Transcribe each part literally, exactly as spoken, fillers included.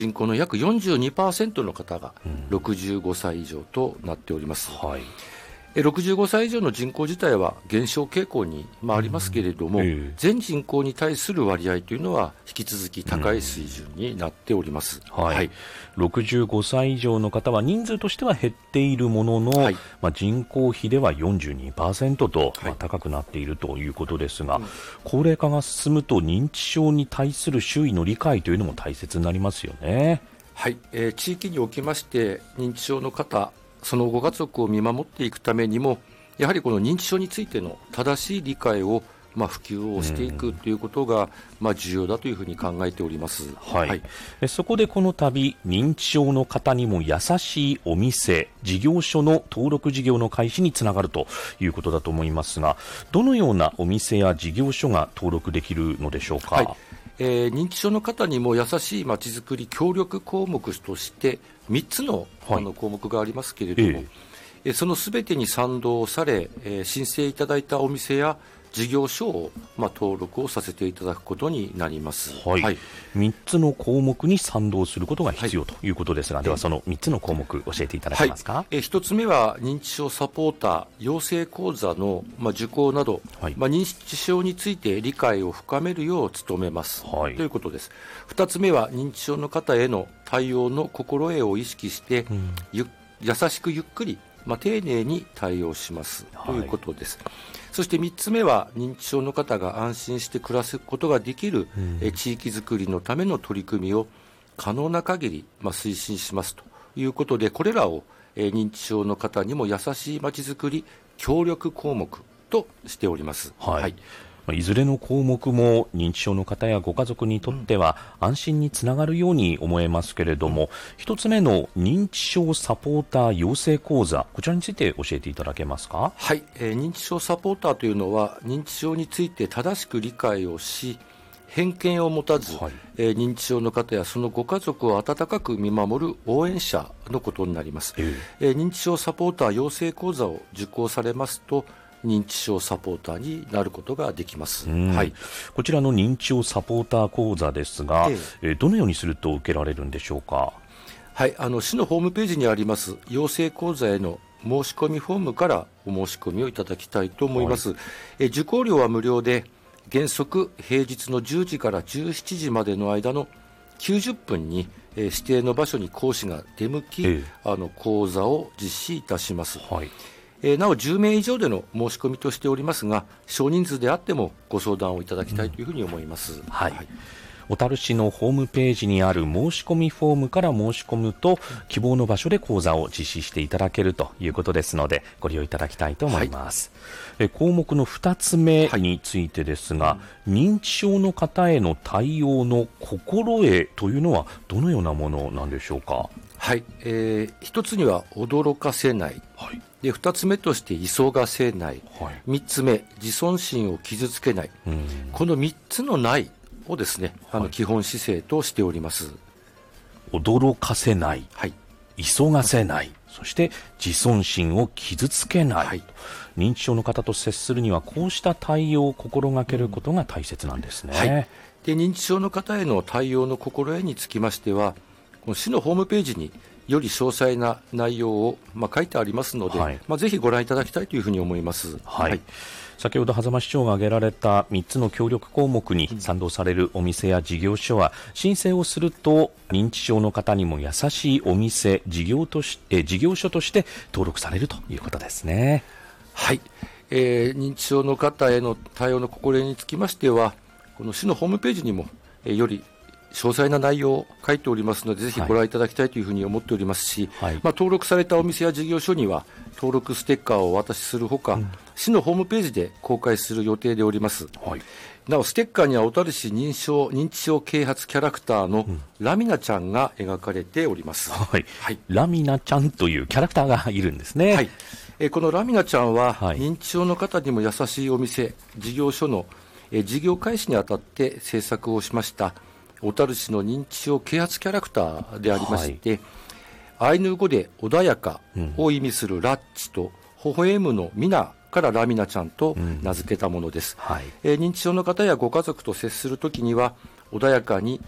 人口の約 よんじゅうにパーセント の方がろくじゅうごさい以上となっております、 うんはい、 ろくじゅうごさい以上の人口自体は減少傾向に、まあ、ありますけれども、うんえー、全人口に対する割合というのは引き続き高い水準になっております、 うんはいはい、ろくじゅうごさい以上の方は人数としては減っているものの、はいまあ、人口比では よんじゅうにパーセント と、まあ、高くなっているということですが、はい、高齢化が進むと認知症に対する周囲の理解というのも大切になりますよね。 はい、えー、地域におきまして認知症の方そのご家族を見守っていくためにもやはりこの認知症についての正しい理解を、まあ、普及をしていくということが、まあ、重要だというふうに考えております、 はいはい、そこでこの度認知症の方にも優しいお店事業所の登録事業の開始につながるということだと思いますがどのようなお店や事業所が登録できるのでしょうか。 はいえー、認知症の方にも優しいまちづくり協力項目としてみっつ の,、はい、あの項目がありますけれども、ええ、そのすべてに賛同され、えー、申請いただいたお店や事業所を、まあ、登録をさせていただくことになります、 はいはい、みっつの項目に賛同することが必要、はい、ということですがではそのみっつの項目教えていただけますか。はい、 えー、ひとつめは認知症サポーター養成講座の、まあ、受講など、はいまあ、認知症について理解を深めるよう努めます、はい、ということです。ふたつめは認知症の方への対応の心得を意識して、うん、ゆ優しくゆっくり、まあ、丁寧に対応します、はい、ということです。そしてみっつめは認知症の方が安心して暮らすことができる、うん、え地域づくりのための取り組みを可能な限り、まあ、推進しますということでこれらを、え認知症の方にも優しいまちづくり協力項目としております、 はいはいいずれの項目も認知症の方やご家族にとっては安心につながるように思えますけれども、うん、一つ目の認知症サポーター養成講座こちらについて教えていただけますか。 はい、えー、認知症サポーターというのは認知症について正しく理解をし偏見を持たず、はいえー、認知症の方やそのご家族を温かく見守る応援者のことになります、えーえー、認知症サポーター養成講座を受講されますと認知症サポーターになることができます、はい、 こちらの認知症サポーター講座ですが、えええー、どのようにすると受けられるんでしょうか。 はい、あの市のホームページにあります養成講座への申し込みフォームからお申し込みをいただきたいと思います、はい、え受講料は無料で原則平日のじゅうじからじゅうしちじまでの間のきゅうじゅっぷんに、えー、指定の場所に講師が出向き、ええ、あの講座を実施いたします、はいえー、なおじゅうめい以上での申し込みとしておりますが少人数であってもご相談をいただきたいというふうに思います、うんはいはい、 小樽市のホームページにある申し込みフォームから申し込むと希望の場所で講座を実施していただけるということですのでご利用いただきたいと思います、はい、え項目のふたつめについてですが、はい、認知症の方への対応の心得というのはどのようなものなんでしょうか。 はい、えー、ひとつには驚かせない、はい、でふたつめとして急がせない、はい、みっつめ自尊心を傷つけない、このみっつのないをですね、あの基本姿勢としております。 驚かせない、 はい、 急がせない、そして自尊心を傷つけない、はい、認知症の方と接するにはこうした対応を心がけることが大切なんですね、はい、 で認知症の方への対応の心得につきましてはこの市のホームページにより詳細な内容を、まあ、書いてありますので、はい、まあ、ぜひご覧いただきたいというふうに思います、 はいはい、先ほど狭間市長が挙げられたみっつの協力項目に賛同されるお店や事業所は申請をすると認知症の方にも優しいお店事業としえ事業所として登録されるということですね。 はい、えー、認知症の方への対応の心得につきましてはこの市のホームページにも、えー、より詳細な内容を書いておりますのでぜひご覧いただきたいというふうに思っておりますし、はいまあ、登録されたお店や事業所には登録ステッカーをお渡しするほか、うん、市のホームページで公開する予定でおります、はい、なおステッカーには小樽市認証認知症啓発キャラクターのラミナちゃんが描かれております、 はいはい、ラミナちゃんというキャラクターがいるんですね、 はいえー、このラミナちゃんは、はい、認知症の方にも優しいお店事業所の、えー、事業開始にあたって制作をしました小樽市の認知症啓発キャラクターでありまして、はい、アイヌ語で穏やかを意味するラッチと、うん、微笑むのミナからラミナちゃんと名付けたものです、うんはいえー、認知症の方やご家族と接するときには穏やかに、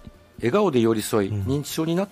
笑顔で寄り添い、うん、認知症になっ